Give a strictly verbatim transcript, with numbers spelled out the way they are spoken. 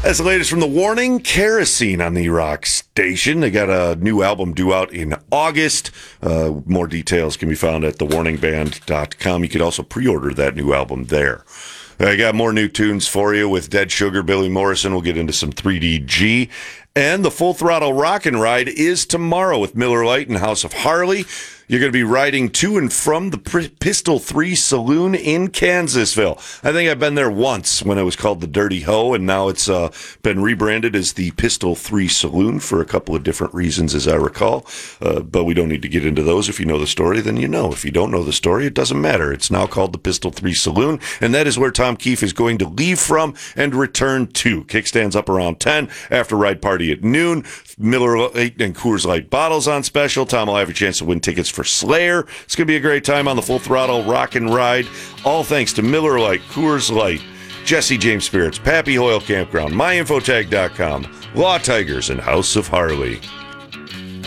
That's the latest from The Warning, Kerosene on the Rock Station. They got a new album due out in August. Uh, more details can be found at the warning band dot com. You could also pre-order that new album there. I got more new tunes for you with Dead Sugar, Billy Morrison. We'll get into some three D G. And the Full Throttle Rock and Ride is tomorrow with Miller Lite and House of Harley. You're going to be riding to and from the Pistol three Saloon in Kansasville. I think I've been there once when it was called the Dirty Ho, and now it's uh, been rebranded as the Pistol three Saloon for a couple of different reasons, as I recall. Uh, but we don't need to get into those. If you know the story, then you know. If you don't know the story, it doesn't matter. It's now called the Pistol three Saloon, and that is where Tom Keefe is going to leave from and return to. Kickstands up around ten, after ride party at noon. Miller Lite and Coors Light bottles on special. Tom will have a chance to win tickets for Slayer. It's going to be a great time on the Full Throttle Rock and Ride. All thanks to Miller Lite, Coors Light, Jesse James Spirits, Pappy Hoyle Campground, my info tag dot com, Law Tigers, and House of Harley.